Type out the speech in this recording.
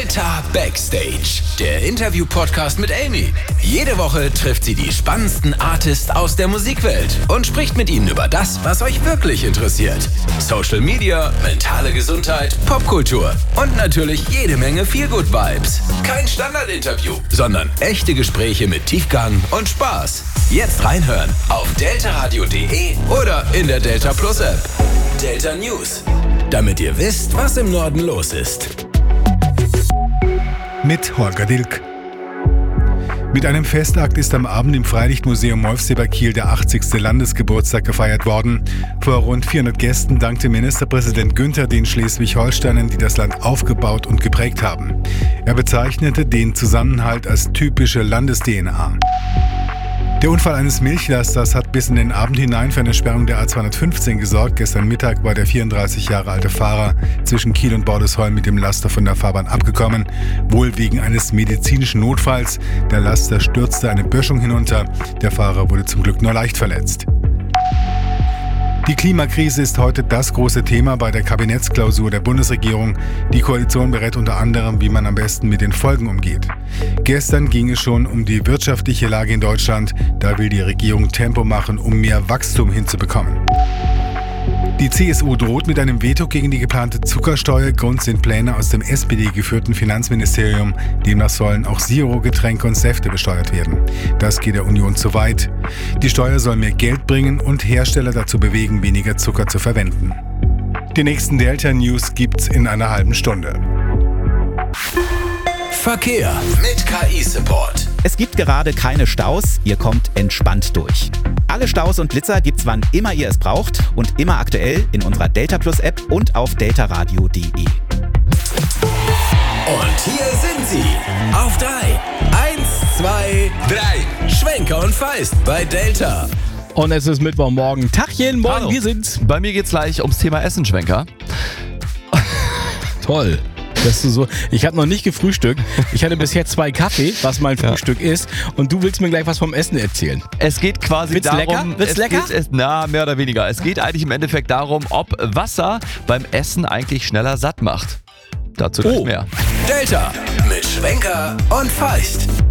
Delta Backstage, der Interview-Podcast mit Amy. Jede Woche trifft sie die spannendsten Artists aus der Musikwelt und spricht mit ihnen über das, was euch wirklich interessiert. Social Media, mentale Gesundheit, Popkultur und natürlich jede Menge Feel-Good-Vibes. Kein Standardinterview, sondern echte Gespräche mit Tiefgang und Spaß. Jetzt reinhören auf deltaradio.de oder in der Delta Plus App. Delta News, damit ihr wisst, was im Norden los ist. Mit Holger Dilk. Mit einem Festakt ist am Abend im Freilichtmuseum Molfseeberg-Kiel der 80. Landesgeburtstag gefeiert worden. Vor rund 400 Gästen dankte Ministerpräsident Günther den Schleswig-Holsteinern, die das Land aufgebaut und geprägt haben. Er bezeichnete den Zusammenhalt als typische Landes-DNA. Der Unfall eines Milchlasters hat bis in den Abend hinein für eine Sperrung der A215 gesorgt. Gestern Mittag war der 34 Jahre alte Fahrer zwischen Kiel und Bordesholm mit dem Laster von der Fahrbahn abgekommen, wohl wegen eines medizinischen Notfalls. Der Laster stürzte eine Böschung hinunter. Der Fahrer wurde zum Glück nur leicht verletzt. Die Klimakrise ist heute das große Thema bei der Kabinettsklausur der Bundesregierung. Die Koalition berät unter anderem, wie man am besten mit den Folgen umgeht. Gestern ging es schon um die wirtschaftliche Lage in Deutschland. Da will die Regierung Tempo machen, um mehr Wachstum hinzubekommen. Die CSU droht mit einem Veto gegen die geplante Zuckersteuer. Grund sind Pläne aus dem SPD-geführten Finanzministerium. Demnach sollen auch Zero, Getränke und Säfte besteuert werden. Das geht der Union zu weit. Die Steuer soll mehr Geld bringen und Hersteller dazu bewegen, weniger Zucker zu verwenden. Die nächsten Delta News gibt's in einer halben Stunde. Verkehr mit KI-Support. Es gibt gerade keine Staus, ihr kommt entspannt durch. Alle Staus und Blitzer gibt's wann immer ihr es braucht und immer aktuell in unserer Delta Plus App und auf deltaradio.de. Und hier sind sie. Auf 3. 1, 2, 3. Schwenker und Feist bei Delta. Und es ist Mittwochmorgen. Tachchen, morgen, Hallo. wir sind's. Bei mir geht's gleich ums Thema Essen, Schwenker. Toll. Dass du so, ich habe noch nicht gefrühstückt. Ich hatte bisher 2 Kaffee, was mein Frühstück ist. Und du willst mir gleich was vom Essen erzählen. Es geht quasi Wird's darum... lecker? Wird's lecker? Mehr oder weniger. Es geht eigentlich im Endeffekt darum, ob Wasser beim Essen eigentlich schneller satt macht. Dazu gleich mehr. Delta mit Schwenker und Feist.